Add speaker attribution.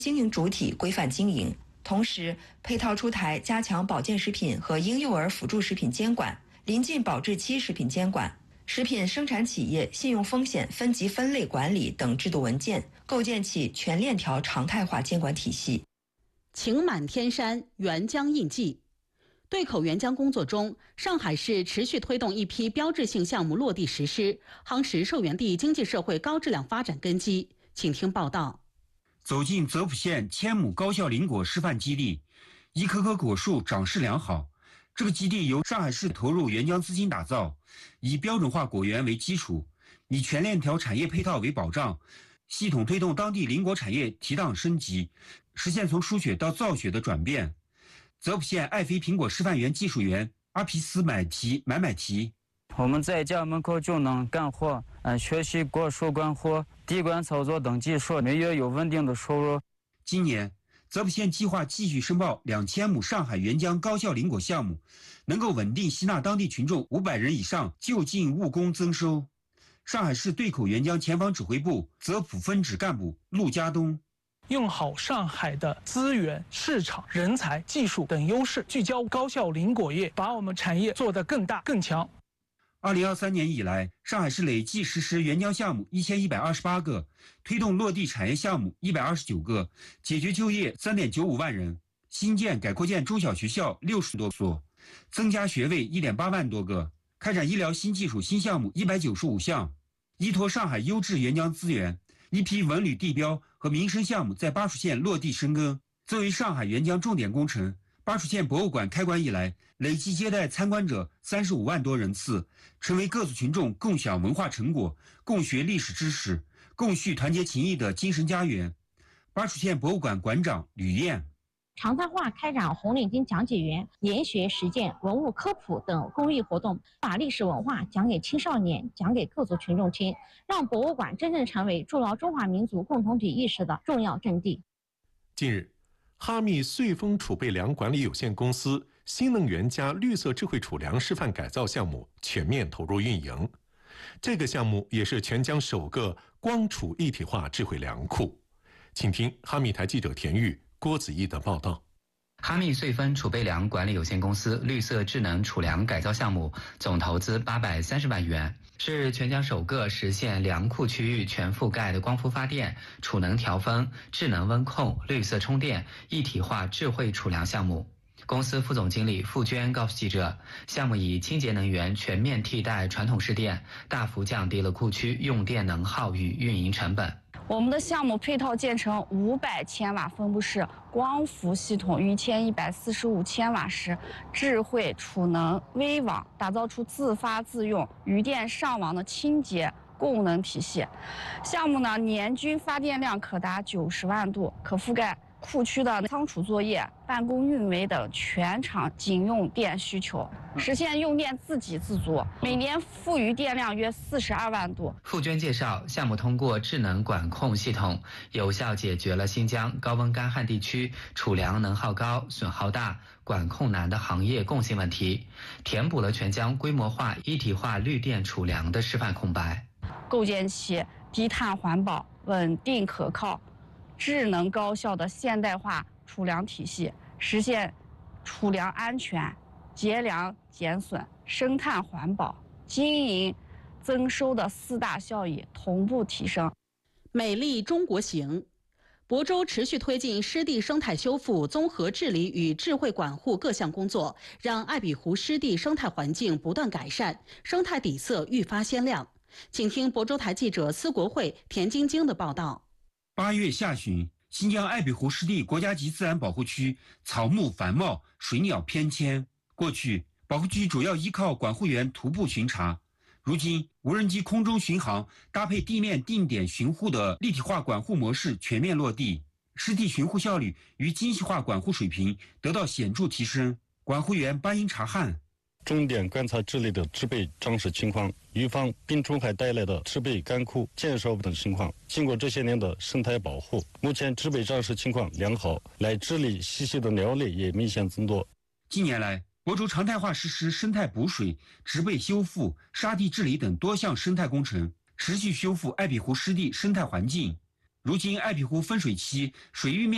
Speaker 1: 经营主体规范经营，同时配套出台加强保健食品和婴幼儿辅助食品监管、临近保质期食品监管、食品生产企业信用风险分级分类管理等制度文件，构建起全链条常态化监管体系。
Speaker 2: 晴满天山，沅江印记。对口援疆工作中，上海市持续推动一批标志性项目落地实施，夯实受援地经济社会高质量发展根基。请听报道。
Speaker 3: 走进泽普县千亩高效林果示范基地，一棵棵果树长势良好。这个基地由上海市投入援疆资金打造，以标准化果园为基础，以全链条产业配套为保障，系统推动当地林果产业提档升级，实现从输血到造血的转变。泽普县爱妃苹果示范园技术员阿皮斯买提。
Speaker 4: 我们在家门口就能干活，学习果树管护、滴管操作等技术，每月有稳定的收入。
Speaker 3: 今年，泽普县计划继续申报2000亩上海援疆高效林果项目，能够稳定吸纳当地群众500人以上就近务工增收。上海市对口援疆前方指挥部泽普分支干部陆家东。
Speaker 5: 用好上海的资源、市场、人才、技术等优势，聚焦高效林果业，把我们产业做得更大更强。
Speaker 3: 2023年以来，上海市累计实施援疆项目1128个，推动落地产业项目129个，解决就业3.95万人，新建改扩建中小学校60多所，增加学位1.8万多个，开展医疗新技术新项目195项。依托上海优质援疆资源，一批文旅地标和民生项目在巴蜀县落地生根。作为上海援疆重点工程，巴蜀县博物馆开馆以来，累计接待参观者35万多人次，成为各族群众共享文化成果、共学历史知识、共叙团结情谊的精神家园。巴蜀县博物馆馆长吕燕。
Speaker 6: 常态化开展红领巾讲解员、研学实践、文物科普等公益活动，把历史文化讲给青少年、讲给各族群众听，让博物馆真正成为筑牢中华民族共同体意识的重要阵地。
Speaker 7: 近日，哈密穗丰储备粮管理有限公司新能源加绿色智慧储粮示范改造项目全面投入运营。这个项目也是全疆首个光储一体化智慧粮库。请听哈密台记者田玉、郭子毅的报道。
Speaker 8: 哈密穗丰储备粮管理有限公司绿色智能储粮改造项目总投资830万元，是全疆首个实现粮库区域全覆盖的光伏发电、储能调峰、智能温控、绿色充电一体化智慧储粮项目。公司副总经理付娟告诉记者，项目以清洁能源全面替代传统市电，大幅降低了库区用电能耗与运营成本。
Speaker 9: 我们的项目配套建成500千瓦分布式光伏系统与1145千瓦时智慧储能微网，打造出自发自用、余电上网的清洁供能体系。项目呢，年均发电量可达90万度，可覆盖库区的仓储作业、办公运维等全场警用电需求，实现用电自给自足，每年富余电量约42万度。
Speaker 8: 付娟介绍，项目通过智能管控系统，有效解决了新疆高温干旱地区储粮能耗高、损耗大、管控难的行业共性问题，填补了全疆规模化一体化绿电储粮的示范空白，
Speaker 9: 构建起低碳环保、稳定可靠、智能高效的现代化储粮体系，实现储粮安全、节粮减损、生态环保、经营增收的4大效益同步提升。
Speaker 2: 美丽中国行。亳州持续推进湿地生态修复、综合治理与智慧管护各项工作，让艾比湖湿地生态环境不断改善，生态底色愈发鲜亮。请听亳州台记者司国慧、田晶晶的报道。
Speaker 3: 8月下旬，新疆艾比湖湿地国家级自然保护区草木繁茂，水鸟翩跹。过去，保护区主要依靠管护员徒步巡查，如今无人机空中巡航搭配地面定点巡护的立体化管护模式全面落地，湿地巡护效率与精细化管护水平得到显著提升。管护员巴音察汉。
Speaker 10: 重点观察这里的植被长势情况，预防病虫害带来的植被干枯、减少等情况。经过这些年的生态保护，目前植被长势情况良好，来这里栖息的鸟类也明显增多。
Speaker 3: 近年来，亳州常态化实施生态补水、植被修复、沙地治理等多项生态工程，持续修复艾比湖湿地生态环境。如今，艾比湖分水期水域面